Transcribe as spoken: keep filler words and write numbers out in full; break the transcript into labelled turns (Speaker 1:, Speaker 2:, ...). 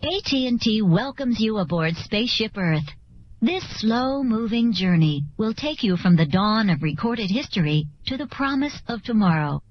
Speaker 1: A T and T welcomes you aboard Spaceship Earth. This slow-moving journey will take you from the dawn of recorded history to the promise of tomorrow.